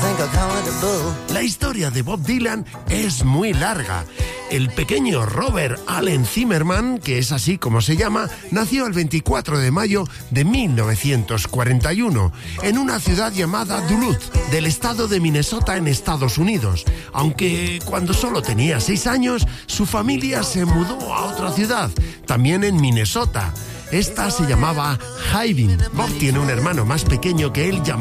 La historia de Bob Dylan es muy larga. El pequeño Robert Allen Zimmerman, que es así como se llama, nació el 24 de mayo de 1941 en una ciudad llamada Duluth, del estado de Minnesota en Estados Unidos. Aunque cuando solo tenía 6 años, su familia se mudó a otra ciudad, también en Minnesota. Esta se llamaba Hyben. Bob tiene un hermano más pequeño que él llamado